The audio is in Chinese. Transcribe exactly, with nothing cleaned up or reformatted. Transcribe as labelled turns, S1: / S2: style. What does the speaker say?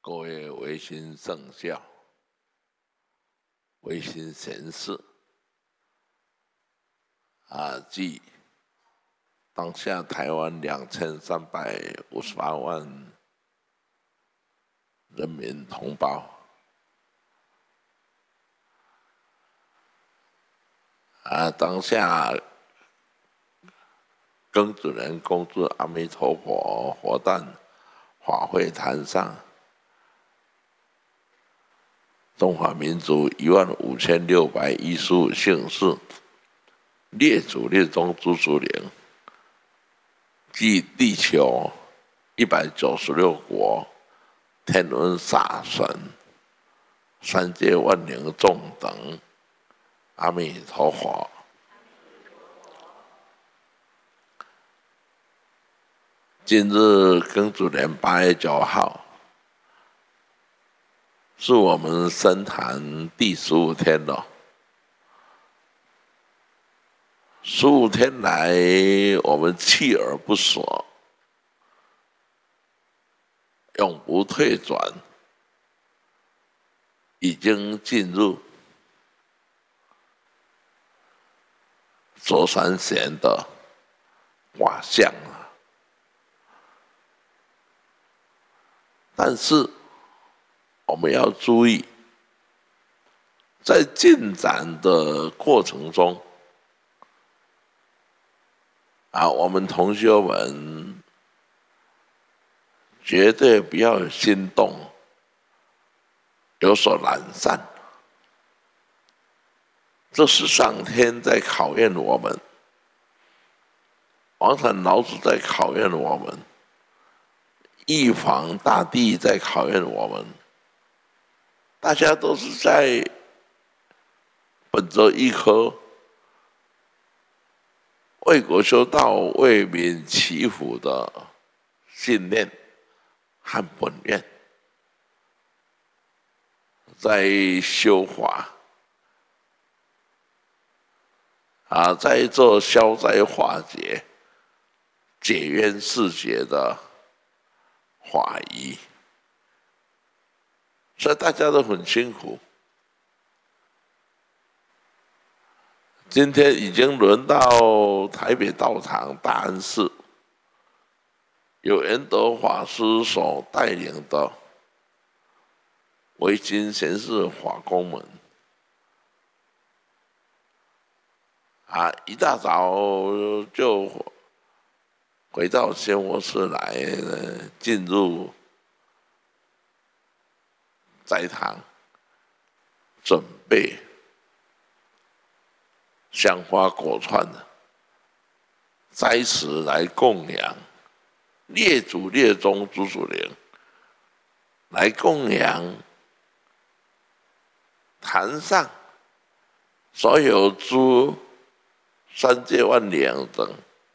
S1: 各位维新圣教、维新贤士啊，即当下台湾两千三百五十八万人民同胞啊，当下庚子年恭祝阿弥陀佛活诞法会坛上。中华民族一万五千六百一十五姓氏，列祖列宗朱祖陵，即地球一百九十六国，天文煞神，三界万灵众等，阿弥陀佛。今日庚子年八月九号，是我们僧坛第十五天了。十五天来，我们锲而不舍，永不退转，已经进入左三弦的卦象了。但是我们要注意，在进展的过程中，啊，我们同学们绝对不要心动，有所懒散。这是上天在考验我们，王禅老祖在考验我们，玉皇大帝在考验我们。大家都是在本着一颗为国修道、为民祈福的信念和本愿，在修法啊，在做消灾化解、解冤释结的法仪，所以大家都很辛苦。今天已经轮到台北道场大安寺，由圆德法师所带领的维新贤士法公们，啊，一大早就回到仙佛寺来，进入斋堂，准备香花果串的斋食来供养列祖列宗朱祖陵，来供养坛上所有诸三界万灵等